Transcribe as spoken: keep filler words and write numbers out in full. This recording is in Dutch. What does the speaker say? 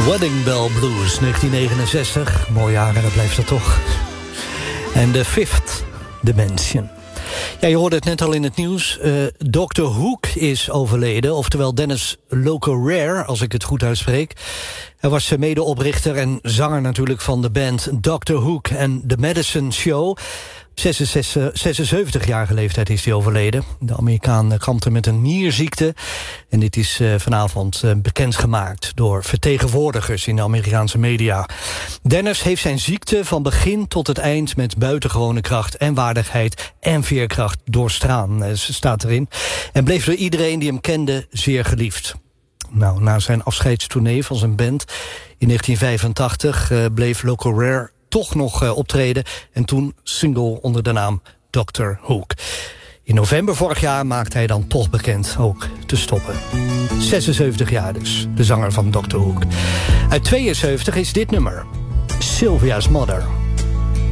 Wedding Bell Blues, negentien negenenzestig. Mooi jaar, en dat blijft er toch. En The Fifth Dimension. Ja, je hoorde het net al in het nieuws. Uh, dokter Hook is overleden, oftewel Dennis Locorare, als ik het goed uitspreek. Hij was medeoprichter en zanger natuurlijk van de band dokter Hook en The Medicine Show. zesenzeventigjarige leeftijd is hij overleden. De Amerikaan kampte met een nierziekte. En dit is uh, vanavond uh, bekendgemaakt door vertegenwoordigers in de Amerikaanse media. Dennis heeft zijn ziekte van begin tot het eind met buitengewone kracht en waardigheid en veerkracht doorstaan, uh, staat erin. En bleef door iedereen die hem kende zeer geliefd. Nou, na zijn afscheidstournee van zijn band in negentien vijfentachtig uh, bleef Locorare toch nog uh, optreden en toen single onder de naam dokter Hook. In november vorig jaar maakte hij dan toch bekend ook te stoppen. zesenzeventig jaar dus, de zanger van dokter Hook. Uit tweeënzeventig is dit nummer, Sylvia's Mother.